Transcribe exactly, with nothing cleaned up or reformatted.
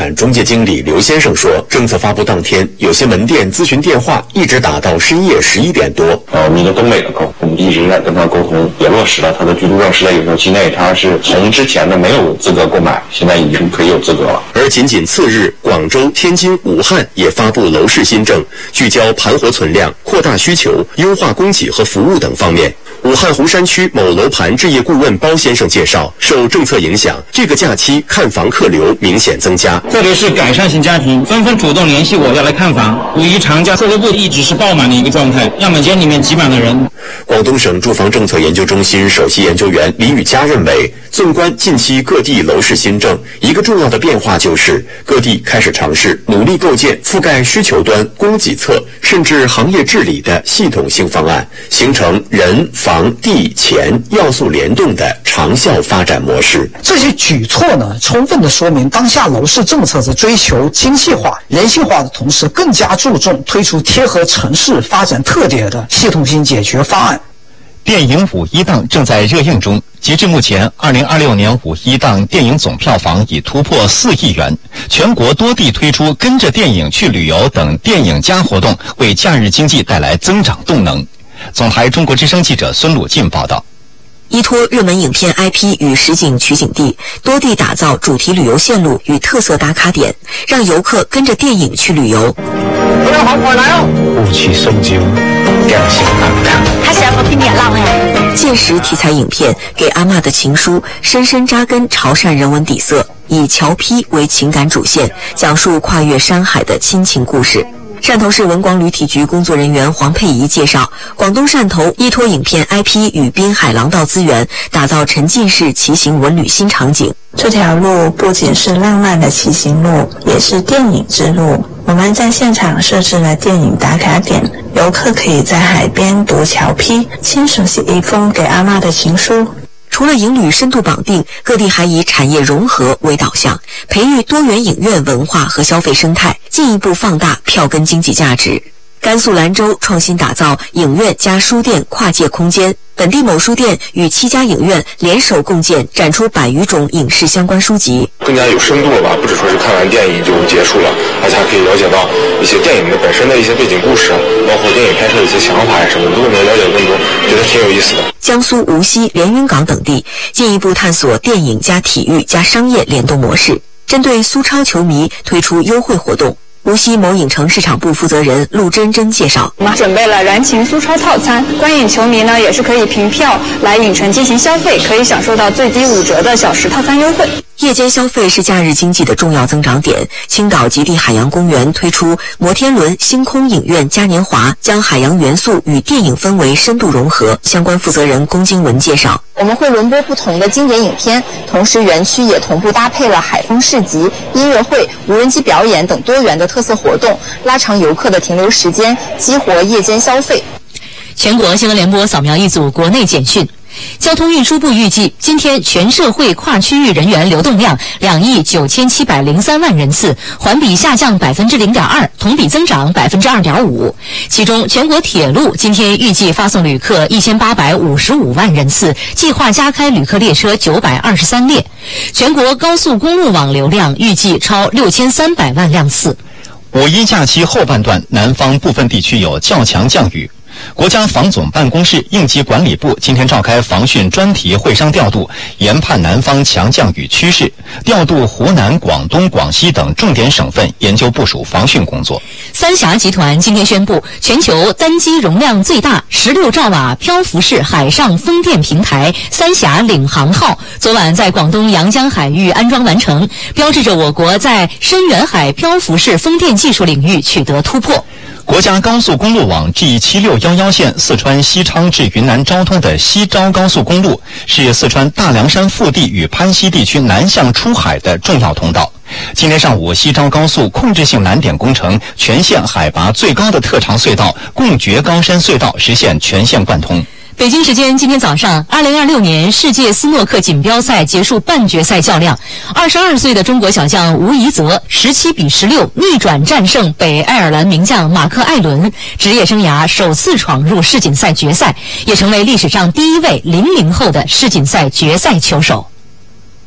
产中介经理刘先生说，政策发布当天，有些门店咨询电话一直打到深夜十一点多。 呃，我们的东北的客户，我们一直在跟他沟通，也落实了他的居住证十来个周期内，他是从之前的没有资格购买，现在已经可以有资格了。 而仅仅次日，广州、天津、武汉也发布楼市新政，聚焦盘活存量、扩大需求、优化供给和服务等方面。武汉洪山区某楼盘置业顾问包先生介绍，受政策影响，这个假期看房客流明显增加， 特别是改善型家庭纷纷主动联系我要来看房。五一长假客户部一直是爆满的一个状态，样本间里面挤满了人。 广东省住房政策研究中心首席研究员李宇佳认为，纵观近期各地楼市新政，一个重要的变化就是各地开始尝试努力构建覆盖需求端、供给侧甚至行业治理的系统性方案，形成人、房、地、钱要素联动的长效发展模式。 这些举措呢，充分的说明当下楼市政策是追求精细化、人性化的同时，更加注重推出贴合城市发展特点的系统性解决方案。 电影五一档正在热映中，截至目前，二零二六年五一档电影总票房已突破四亿元。全国多地推出跟着电影去旅游等电影加活动，为假日经济带来增长动能。总台中国之声记者孙鲁进报道。 依托热门影片 I P 与实景取景地，多地打造主题旅游线路与特色打卡点，让游客跟着电影去旅游。 大家好，快来哦！ 雾气深究，感性难看。 他是要拼点浪哎！ 纪实题材影片《给阿嬷的情书》深深扎根潮汕人文底色，以侨批为情感主线，讲述跨越山海的亲情故事。汕头市文广旅体局工作人员黄佩仪介绍，广东汕头依托影片 I P 与滨海廊道资源，打造沉浸式骑行文旅新场景。 这条路不仅是浪漫的骑行路，也是电影之路。我们在现场设置了电影打卡点，游客可以在海边读侨批，亲手写一封给阿嬷的情书。 除了影旅深度绑定，各地还以产业融合为导向，培育多元影院文化和消费生态，进一步放大票根经济价值。甘肃兰州创新打造影院加书店跨界空间，本地某书店与七家影院联手共建，展出百余种影视相关书籍， 更加有深度了吧？不只说是看完电影就结束了，而且还可以了解到一些电影的本身的一些背景故事，包括电影拍摄的一些想法什么，都能了解更多，觉得挺有意思的。 江苏无锡、连云港等地进一步探索电影加体育加商业联动模式，针对苏超球迷推出优惠活动。无锡某影城市场部负责人陆珍珍介绍， 我们准备了燃情苏超套餐，观影球迷呢也是可以凭票来影城进行消费，可以享受到最低五折的小时套餐优惠。 夜间消费是假日经济的重要增长点。青岛极地海洋公园推出摩天轮星空影院嘉年华，将海洋元素与电影氛围深度融合。相关负责人龚金文介绍， 我们会轮播不同的经典影片，同时园区也同步搭配了海风市集、音乐会、无人机表演等多元的特色活动，拉长游客的停留时间，激活夜间消费。 全国新闻联播扫描一组国内简讯。交通运输部预计，今天全社会跨区域人员流动量两亿九千七百零三万人次，环比下降百分之零点二，同比增长百分之二点五。其中，全国铁路今天预计发送旅客一千八百五十五万人次，计划加开旅客列车九百二十三列。全国高速公路网流量预计超六千三百万辆次。 五一假期后半段，南方部分地区有较强降雨。国家防总办公室应急管理部今天召开防汛专题会商调度，研判南方强降雨趋势，调度湖南、广东、广西等重点省份研究部署防汛工作。 三峡集团今天宣布，全球单机容量最大十六兆瓦漂浮式海上风电平台三峡领航号昨晚在广东阳江海域安装完成，标志着我国在深远海漂浮式风电技术领域取得突破。 国家高速公路网 G 七六一一线四川西昌至云南昭通的西昭高速公路，是四川大凉山腹地与潘西地区南向出海的重要通道。今天上午，西昭高速控制性拦点工程全线海拔最高的特长隧道贡觉高山隧道实现全线贯通。 北京时间今天早上，二零二六年世界斯诺克锦标赛结束半决赛较量，二十二岁的中国小将吴怡泽十七比十六逆转战胜北爱尔兰名将马克·艾伦，职业生涯首次闯入世锦赛决赛，也成为历史上第一位零零后的世锦赛决赛球手。